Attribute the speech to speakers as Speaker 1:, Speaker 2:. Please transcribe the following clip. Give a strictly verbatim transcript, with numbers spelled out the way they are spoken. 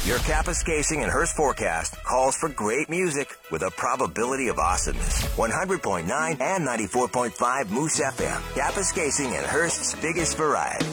Speaker 1: Your Kapuskasing and Hearst forecast calls for great music with a probability of awesomeness. one hundred point nine and ninety-four point five Moose F M. Kapuskasing and Hearst's biggest variety.